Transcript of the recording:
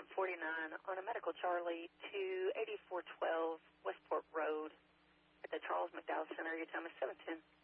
749 on a Medical Charlie to 8412 Westport Road at the Charles McDowell Center. Your time is 7:10.